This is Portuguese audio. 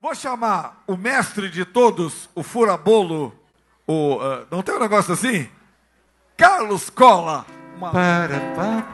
Vou chamar o mestre de todos, o furabolo, não tem um negócio assim? Carlos Cola.